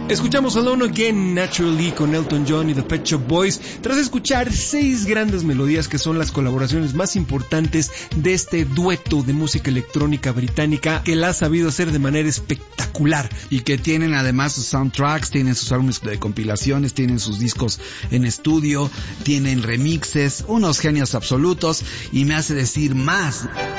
Escuchamos Alone Again, Naturally con Elton John y The Pet Shop Boys, tras escuchar 6 grandes melodías que son las colaboraciones más importantes de este dueto de música electrónica británica que la ha sabido hacer de manera espectacular. Y que tienen además sus soundtracks, tienen sus álbumes de compilaciones, tienen sus discos en estudio, tienen remixes, unos genios absolutos, y me hace decir más.